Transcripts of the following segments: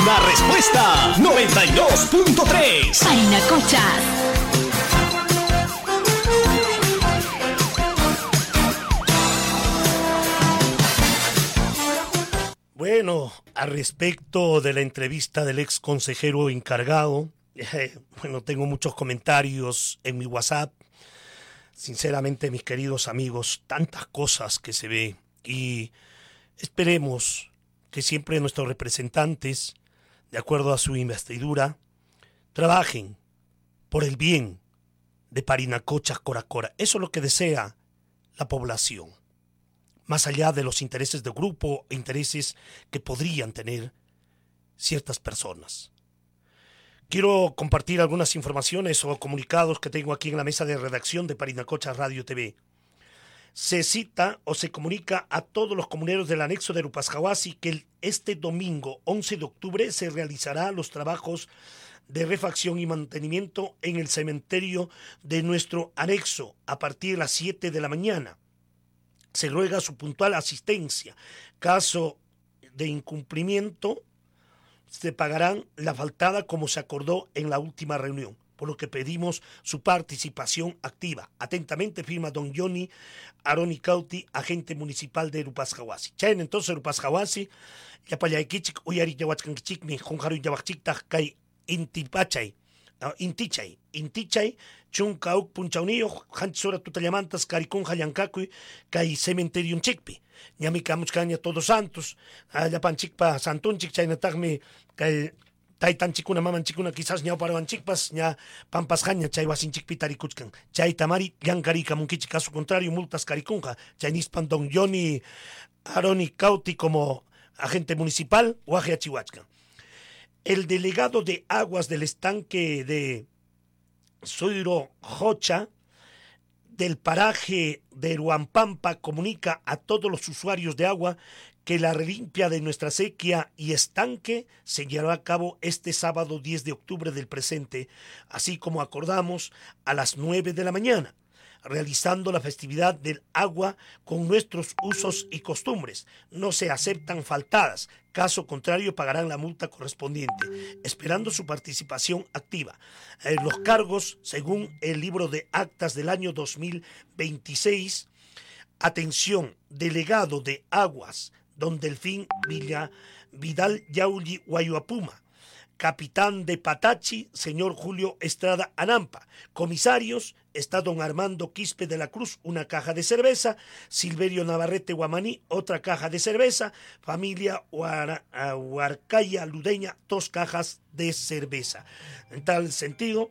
La Respuesta 92.3. Parinacochas. Bueno, al respecto de la entrevista del ex consejero encargado, tengo muchos comentarios en mi WhatsApp. Sinceramente, mis queridos amigos, tantas cosas que se ve y esperemos que siempre nuestros representantes, de acuerdo a su investidura, trabajen por el bien de Parinacochas, Coracora. Eso es lo que desea la población, más allá de los intereses de grupo e intereses que podrían tener ciertas personas. Quiero compartir algunas informaciones o comunicados que tengo aquí en la mesa de redacción de Parinacochas Radio TV. Se cita o se comunica a todos los comuneros del anexo de Rupascahuasi que este domingo 11 de octubre se realizará los trabajos de refacción y mantenimiento en el cementerio de nuestro anexo a partir de las 7 de la mañana. Se ruega su puntual asistencia. Caso de incumplimiento, se pagarán la faltada como se acordó en la última reunión, por lo que pedimos su participación activa. Atentamente firma don Johnny Aroni Cauti, agente municipal de Rupascahuasi. Chayn entonces Rupascahuasi, yapayaykichik uyari yahuachkankichikmi, junjaru yawachiktaj kay intipachay, intichay, chunka uk punchauniyo, hanchura tutallamantas karikun hayankakuy, kay cementerio chikpi. Ñami kamuchkaña Todos Santos, llapanchikpa santunchik, chaynataqmi kay taytanchikuna mamanchikuna quizás ñawparawanchikpas ña pampasjaña chay wasinchikpi tarikuchkan. Chay tamari llankarikamunkichik, caso contrario multas karikunja. Chay nispan don Johnny Aroni Cauti como agente municipal Guaje Achihuachkan. El delegado de aguas del estanque de Suiro Jocha del paraje de Ruampampa comunica a todos los usuarios de agua que la relimpia de nuestra sequía y estanque se llevará a cabo este sábado 10 de octubre del presente, así como acordamos a las 9 de la mañana, realizando la festividad del agua con nuestros usos y costumbres. No se aceptan faltadas, caso contrario pagarán la multa correspondiente, esperando su participación activa. Los cargos, según el libro de actas del año 2026, atención, delegado de aguas, don Delfín Vidal Yauli Guayuapuma, capitán de Patachi, señor Julio Estrada Anampa. Comisarios, está don Armando Quispe de la Cruz, una caja de cerveza. Silverio Navarrete Guamaní, otra caja de cerveza. Familia Huarcaya Ludeña, 2 cajas de cerveza. En tal sentido,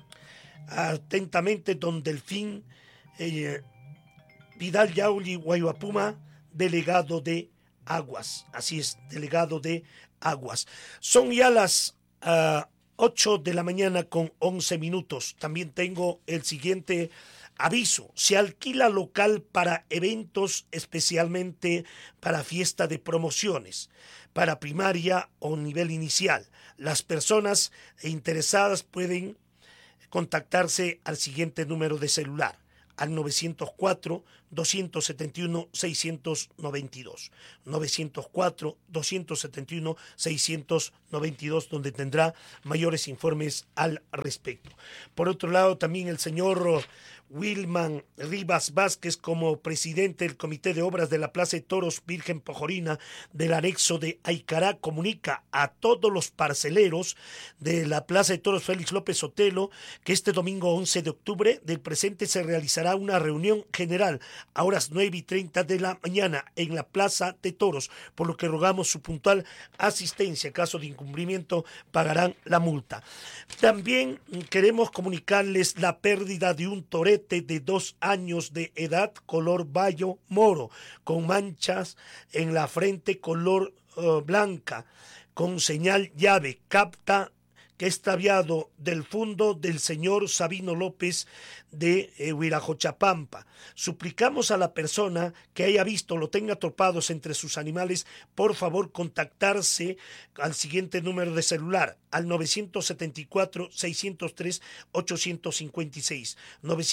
atentamente don Delfín Vidal Yauli Guayuapuma, delegado de aguas. Así es, delegado de aguas. Son ya las 8 de la mañana con 11 minutos. También tengo el siguiente aviso. Se alquila local para eventos, especialmente para fiesta de promociones, para primaria o nivel inicial. Las personas interesadas pueden contactarse al siguiente número de celular, al 904-271-692. 904-271-692, donde tendrá mayores informes al respecto. Por otro lado, también el señor Wilman Rivas Vázquez, como presidente del Comité de Obras de la Plaza de Toros Virgen Pojorina del anexo de Aycará, comunica a todos los parceleros de la Plaza de Toros Félix López Sotelo que este domingo 11 de octubre del presente se realizará una reunión general a horas 9:30 de la mañana en la Plaza de Toros, por lo que rogamos su puntual asistencia. En caso de incumplimiento pagarán la multa. También queremos comunicarles la pérdida de un torete de 2 años de edad, color bayo moro, con manchas en la frente color blanca, con señal llave, que extraviado del fondo del señor Sabino López de Huirajochapampa. Suplicamos a la persona que haya visto, lo tenga atropados entre sus animales, por favor contactarse al siguiente número de celular, al 974-603-856,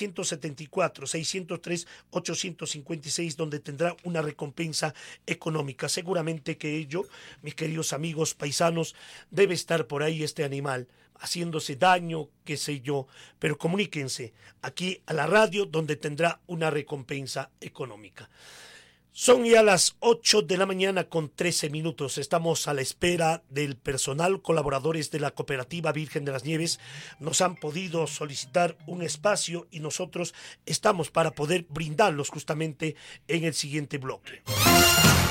974-603-856, donde tendrá una recompensa económica. Seguramente que ello, mis queridos amigos paisanos, debe estar por ahí este animal haciéndose daño, qué sé yo, pero comuníquense aquí a la radio donde tendrá una recompensa económica. Son ya las 8 de la mañana con 13 minutos. Estamos a la espera del personal, colaboradores de la Cooperativa Virgen de las Nieves. Nos han podido solicitar un espacio y nosotros estamos para poder brindarlos justamente en el siguiente bloque.